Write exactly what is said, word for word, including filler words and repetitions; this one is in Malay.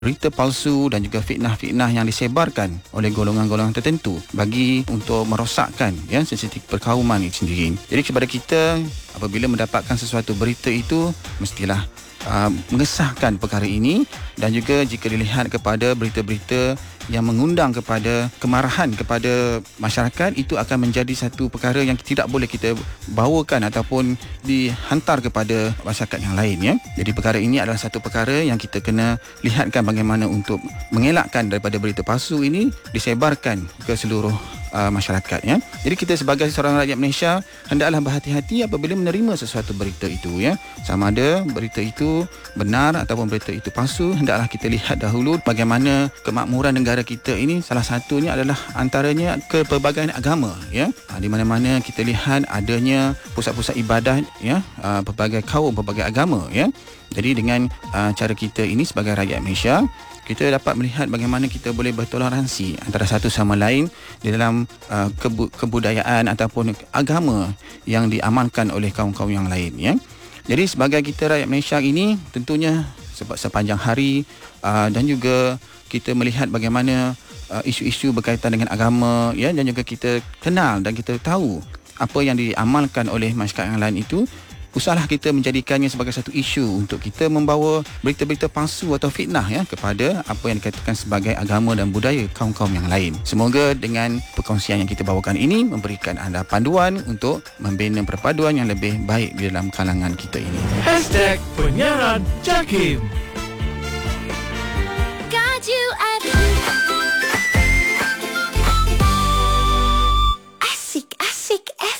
berita palsu dan juga fitnah-fitnah yang disebarkan oleh golongan-golongan tertentu bagi untuk merosakkan ya sensitif perkauman itu sendiri. Jadi kepada kita, apabila mendapatkan sesuatu berita itu, mestilah uh, mengesahkan perkara ini, dan juga jika dilihat kepada berita-berita yang mengundang kepada kemarahan kepada masyarakat, itu akan menjadi satu perkara yang tidak boleh kita bawakan ataupun dihantar kepada masyarakat yang lain ya. Jadi perkara ini adalah satu perkara yang kita kena lihatkan bagaimana untuk mengelakkan daripada berita palsu ini disebarkan ke seluruh Uh, masyarakat ya. Jadi kita sebagai seorang rakyat Malaysia hendaklah berhati-hati apabila menerima sesuatu berita itu ya. Sama ada berita itu benar ataupun berita itu palsu, hendaklah kita lihat dahulu bagaimana kemakmuran negara kita ini. Salah satunya adalah antaranya kepelbagaian agama ya. Ha, di mana-mana kita lihat adanya pusat-pusat ibadat ya, uh, pelbagai kaum, pelbagai agama ya. Jadi dengan uh, cara kita ini sebagai rakyat Malaysia, kita dapat melihat bagaimana kita boleh bertoleransi antara satu sama lain di dalam uh, kebu- kebudayaan ataupun agama yang diamalkan oleh kaum-kaum yang lain ya. Jadi sebagai kita rakyat Malaysia ini, tentunya sebab sepanjang hari uh, dan juga kita melihat bagaimana uh, isu-isu berkaitan dengan agama ya, dan juga kita kenal dan kita tahu apa yang diamalkan oleh masyarakat yang lain itu, usahlah kita menjadikannya sebagai satu isu untuk kita membawa berita-berita palsu atau fitnah ya kepada apa yang dikatakan sebagai agama dan budaya kaum-kaum yang lain. Semoga dengan perkongsian yang kita bawakan ini memberikan anda panduan untuk membina perpaduan yang lebih baik di dalam kalangan kita ini. Hashtag Penyiaran Jakim.